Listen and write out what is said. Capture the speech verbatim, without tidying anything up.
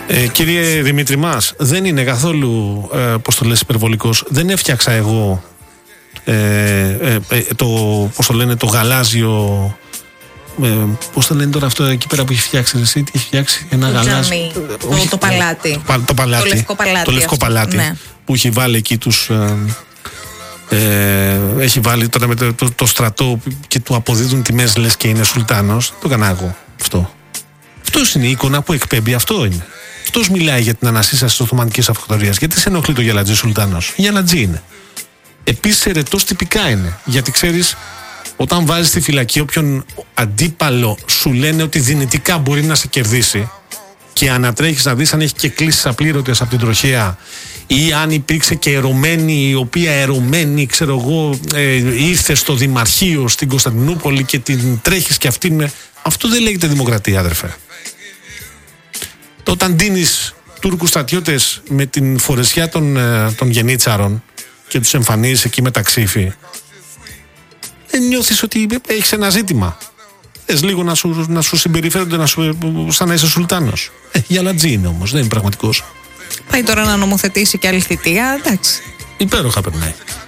Ε, κύριε Δημήτρη μας, δεν είναι καθόλου, ε, πώς το λες, υπερβολικός. Δεν έφτιαξα εγώ ε, ε, ε, το, πώς το λένε, το γαλάζιο... Ε, πώς το λένε τώρα αυτό εκεί πέρα που έχει φτιάξει εσύ, τι έχει φτιάξει, ένα γαλάζιο... Το, το, το παλάτι. Το, το παλάτι. Το λευκό παλάτι. Το λευκό παλάτι, ναι. Που έχει βάλει εκεί τους... Ε, ε, έχει βάλει τώρα με το, το, το στρατό και του αποδίδουν τιμές λες και είναι σουλτάνος. Το έκανα εγώ αυτό. Αυτός είναι η εικόνα που εκπέμπει, αυτό είναι. Αυτός μιλάει για την ανασύσταση της Οθωμανικής Αυτοκρατορίας. Γιατί σε ενοχλεί το Γελατζή Σουλτάνος? Γελατζή είναι. Επίσης ερετός τυπικά είναι. Γιατί ξέρεις, όταν βάζεις στη φυλακή όποιον αντίπαλο σου λένε ότι δυνητικά μπορεί να σε κερδίσει και ανατρέχεις να δεις αν έχει και κλήσεις απλήρωτες από την τροχέα ή αν υπήρξε και ερωμένη, η οποία ερωμένη, ξέρω εγώ, ε, ήρθε στο Δημαρχείο στην Κωνσταντινούπολη και την τρέχεις και αυτήν. Αυτό δεν λέγεται δημοκρατία, αδερφέ. Όταν ντύνεις Τούρκους στρατιώτες με την φορεσιά των, των γενίτσαρων και τους εμφανίζεις εκεί με τα ξύφη, δεν νιώθεις ότι έχεις ένα ζήτημα. Θες λίγο να σου, να σου συμπεριφέρονται να σου, σαν να είσαι σουλτάνος. Ε, γυαλατζή είναι όμως, δεν είναι πραγματικός. Πάει τώρα να νομοθετήσει και άλλη θητεία, εντάξει. Υπέροχα περνάει.